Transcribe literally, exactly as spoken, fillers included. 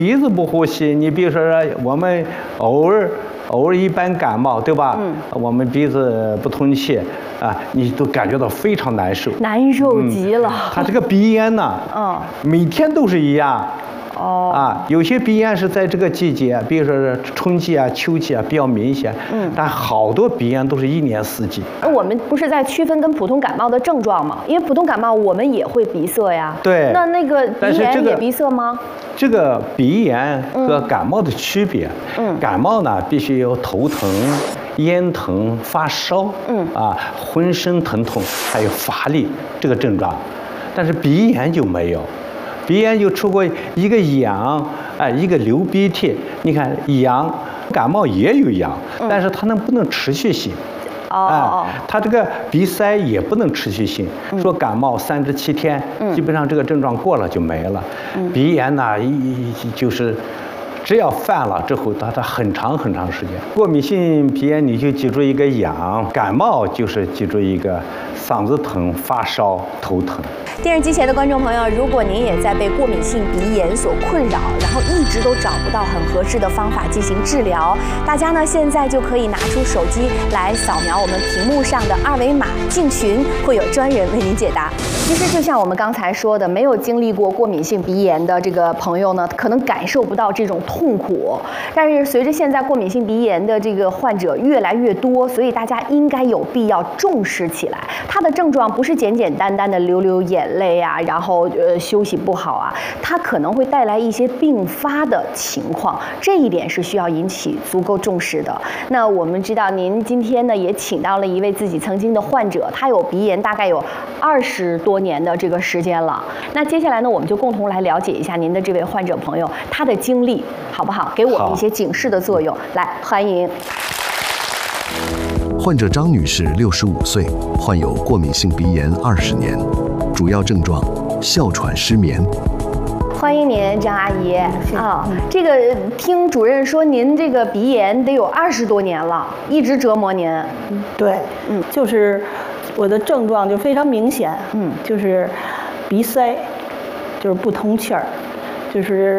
鼻子不呼吸，你比如说我们偶尔偶尔一般感冒，对吧？嗯，我们鼻子不通气啊，你都感觉到非常难受， 难受极了。 嗯、它这个鼻炎呢，嗯，每天都是一样。哦啊，有些鼻炎是在这个季节，比如说是春季啊、秋季啊比较明显，嗯，但好多鼻炎都是一年四季。 那我们不是在区分跟普通感冒的症状吗？因为普通感冒我们也会鼻塞呀。 对。 那那个鼻炎、这个、也鼻塞吗？ 这个鼻炎和感冒的区别，嗯，感冒呢必须有头疼、咽疼、发烧，嗯啊，浑身疼痛，还有乏力这个症状，但是鼻炎就没有。鼻炎就出过一个痒，哎，一个流鼻涕。你看痒，感冒也有痒，但是它能不能持续性？ 哦哦， 它这个鼻塞也不能持续性。说感冒三至七天，基本上这个症状过了就没了。鼻炎呢，一就是只要犯了之后，它它很长很长时间。过敏性鼻炎你就记住一个痒，感冒就是记住一个嗓子疼、发烧、头疼。 电视机前的观众朋友，如果您也在被过敏性鼻炎所困扰，然后一直都找不到很合适的方法进行治疗，大家呢现在就可以拿出手机来扫描我们屏幕上的二维码进群，会有专人为您解答。其实就像我们刚才说的，没有经历过过敏性鼻炎的这个朋友呢，可能感受不到这种痛苦。但是随着现在过敏性鼻炎的这个患者越来越多，所以大家应该有必要重视起来。它的症状不是简简单单的流流眼泪啊，然后呃休息不好啊，它可能会带来一些并发的情况，这一点是需要引起足够重视的。那我们知道您今天呢也请到了一位自己曾经的患者，他有鼻炎大概有二十多年的这个时间了。那接下来呢，我们就共同来了解一下您的这位患者朋友他的经历，好不好？给我们一些警示的作用。来，欢迎。 患者张女士，六十五岁，患有过敏性鼻炎二十年，主要症状哮喘、失眠。 欢迎您，张阿姨啊！这个听主任说您这个鼻炎得有二十多年了，一直折磨您。 嗯，对，嗯，就是我的症状就非常明显，嗯，就是鼻塞，就是不通气儿，就是